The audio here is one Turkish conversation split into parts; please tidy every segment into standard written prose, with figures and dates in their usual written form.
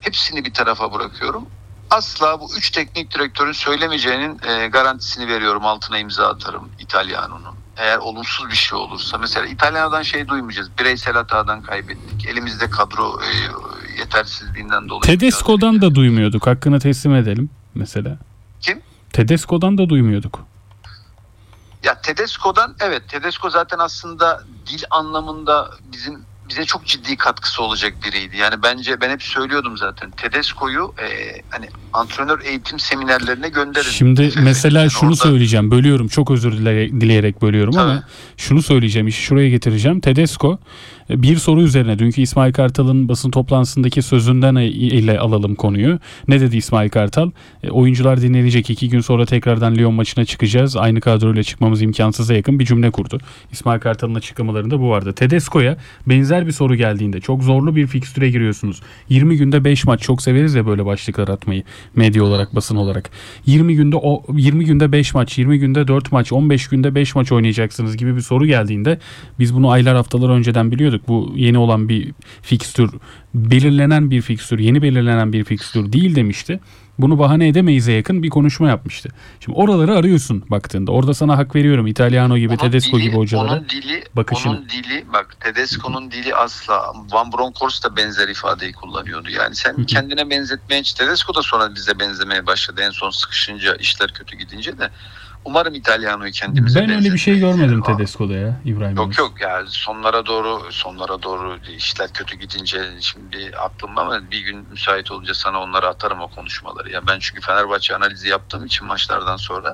hepsini bir tarafa bırakıyorum. Asla bu 3 teknik direktörün söylemeyeceğinin garantisini veriyorum. Altına imza atarım İtalyano'nun. Eğer olumsuz bir şey olursa, mesela İtalyano'dan şey duymayacağız. Bireysel hatadan kaybettik. Elimizde kadro yetersizliğinden dolayı. Tedesco'dan da duymuyorduk. Hakkını teslim edelim mesela. Kim? Tedesco'dan da duymuyorduk. Ya Tedesco'dan, evet, Tedesco zaten aslında dil anlamında bize çok ciddi katkısı olacak biriydi. Yani bence ben hep söylüyordum zaten. Tedesco'yu hani antrenör eğitim seminerlerine gönderin. Şimdi mesela yani şunu söyleyeceğim. Bölüyorum. Çok özür dileyerek bölüyorum. Tabii. Ama şunu söyleyeceğim. İşi şuraya getireceğim. Tedesco bir soru üzerine dünkü İsmail Kartal'ın basın toplantısındaki sözünden ile alalım konuyu. Ne dedi İsmail Kartal? Oyuncular dinlenecek. 2 gün sonra tekrardan Lyon maçına çıkacağız. Aynı kadroyla çıkmamız imkansıza yakın bir cümle kurdu. İsmail Kartal'ın açıklamalarında bu vardı. Tedesco'ya benzer bir soru geldiğinde çok zorlu bir fikstüre giriyorsunuz. 20 günde 5 maç, çok severiz ya böyle başlıklar atmayı medya olarak, basın olarak. 20 günde 5 maç, 20 günde 4 maç, 15 günde 5 maç oynayacaksınız gibi bir soru geldiğinde biz bunu aylar, haftalar önceden biliyorduk. Bu yeni olan bir fikstür, yeni belirlenen bir fikstür değil demişti. Bunu bahane edemeyiz'e yakın bir konuşma yapmıştı. Şimdi oraları arıyorsun baktığında. Orada sana hak veriyorum. İtalyano gibi, Tedesco gibi hocalara Onun dili, bak, Tedesco'nun dili asla. Van Bronckhorst da benzer ifadeyi kullanıyordu. Yani sen kendine benzetmeye, Tedesco da sonra bize benzemeye başladı. En son sıkışınca, işler kötü gidince de. Umarım İtalyano'yu kendimize Ben öyle bir şey görmedim Tedesco'da ya İbrahim. Yok yani sonlara doğru işler kötü gidince, şimdi aklımda, ama bir gün müsait olunca sana onları atarım, o konuşmaları. Ya ben çünkü Fenerbahçe analizi yaptığım için maçlardan sonra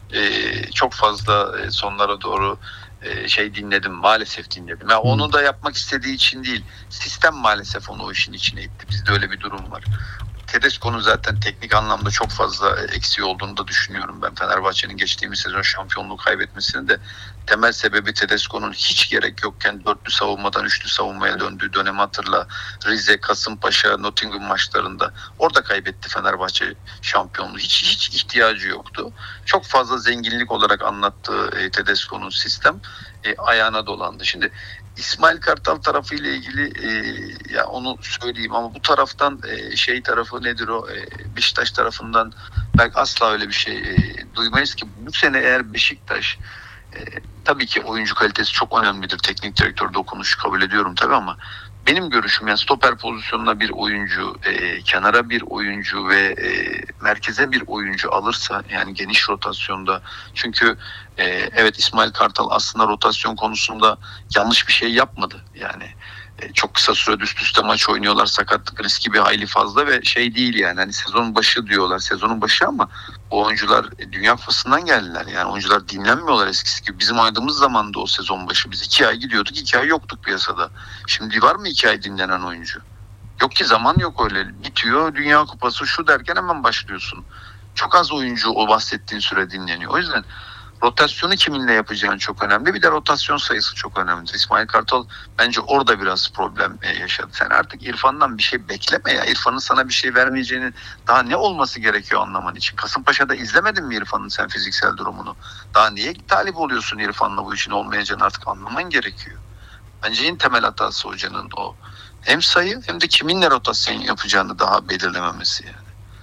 çok fazla sonlara doğru dinledim. Maalesef dinledim. Yani onu da yapmak istediği için değil. Sistem maalesef onu o işin içine itti. Bizde öyle bir durum var. Tedesco'nun zaten teknik anlamda çok fazla eksiği olduğunu da düşünüyorum ben. Fenerbahçe'nin geçtiğimiz sezon şampiyonluğu kaybetmesinin de temel sebebi Tedesco'nun hiç gerek yokken dörtlü savunmadan üçlü savunmaya döndüğü dönemi hatırla. Rize, Kasımpaşa, Nottingham maçlarında. Orada kaybetti Fenerbahçe şampiyonluğu. Hiç ihtiyacı yoktu. Çok fazla zenginlik olarak anlattığı Tedesco'nun sistem ayağına dolandı. Şimdi İsmail Kartal tarafıyla ilgili ya onu söyleyeyim, ama bu taraftan tarafı nedir o? Beşiktaş tarafından belki asla öyle bir şey duymayız ki. Bu sene eğer Beşiktaş tabii ki oyuncu kalitesi çok önemlidir. Teknik direktör dokunuşu kabul ediyorum tabii, ama benim görüşüm, yani stoper pozisyonuna bir oyuncu, kenara bir oyuncu ve merkeze bir oyuncu alırsa, yani geniş rotasyonda, çünkü evet, İsmail Kartal aslında rotasyon konusunda yanlış bir şey yapmadı. Yani çok kısa sürede üst üste maç oynuyorlar, sakatlık riski bir hayli fazla ve değil yani, hani sezonun başı diyorlar, sezonun başı, ama o oyuncular Dünya Kupası'ndan geldiler. Yani oyuncular dinlenmiyorlar eskisi gibi. Bizim oynadığımız zaman da o sezon başı biz 2 ay gidiyorduk, 2 ay yoktuk piyasada. Şimdi var mı 2 ay dinlenen oyuncu? Yok ki, zaman yok öyle. Bitiyor Dünya Kupası şu derken hemen başlıyorsun. Çok az oyuncu o bahsettiğin süre dinleniyor. O yüzden rotasyonu kiminle yapacağın çok önemli. Bir de rotasyon sayısı çok önemli. İsmail Kartal bence orada biraz problem yaşadı. Sen artık İrfan'dan bir şey bekleme ya. İrfan'ın sana bir şey vermeyeceğini, daha ne olması gerekiyor anlaman için. Kasımpaşa'da izlemedin mi İrfan'ın sen fiziksel durumunu? Daha niye talip oluyorsun İrfan'la, bu işin olmayacağını artık anlaman gerekiyor. Bence en temel hatası hocanın o. Hem sayı hem de kiminle rotasyon yapacağını daha belirlememesi yani.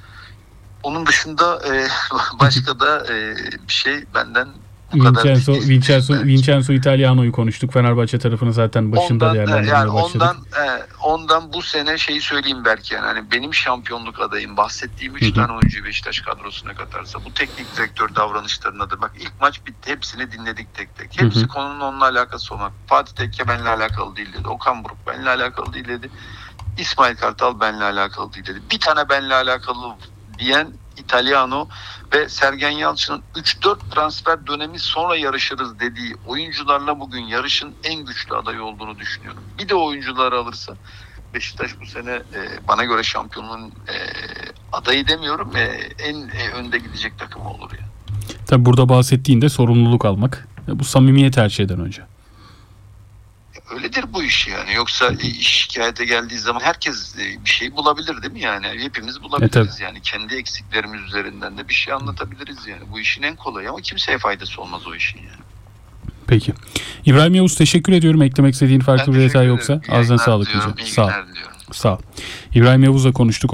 Onun dışında başka da bir şey benden bu kadar. Vincenzo Italiano'yu konuştuk. Fenerbahçe tarafını zaten başında değerlendirmeye başladık. Ondan bu sene söyleyeyim belki, yani hani benim şampiyonluk adayım bahsettiğim 3 tane oyuncuyu Beşiktaş kadrosuna katarsa, bu teknik direktör davranışlarına da bak, ilk maç bitti, hepsini dinledik tek tek. Hepsi konunun onunla alakası olmak. Fatih Tekke benimle alakalı değil dedi. Okan Buruk benimle alakalı değil dedi. İsmail Kartal benimle alakalı değil dedi. Bir tane benimle alakalı diyen Italiano ve Sergen Yalçın'ın 3-4 transfer dönemi sonra yarışırız dediği oyuncularla bugün yarışın en güçlü adayı olduğunu düşünüyorum. Bir de oyuncuları alırsa Beşiktaş bu sene bana göre şampiyonluğun adayı demiyorum, en önde gidecek takım olur yani. Tabi burada bahsettiğinde sorumluluk almak, bu samimiyet her şeyden önce. Öyledir bu iş yani. Yoksa şikayete geldiği zaman herkes bir şey bulabilir değil mi yani? Hepimiz bulabiliriz yani. Kendi eksiklerimiz üzerinden de bir şey anlatabiliriz yani. Bu işin en kolayı, ama kimseye faydası olmaz o işin yani. Peki. İbrahim Yavuz, teşekkür ediyorum. Eklemek istediğin farklı bir detay yoksa. Ağzına sağlık diyeceğim. Sağ ol. İbrahim Yavuz'la konuştuk.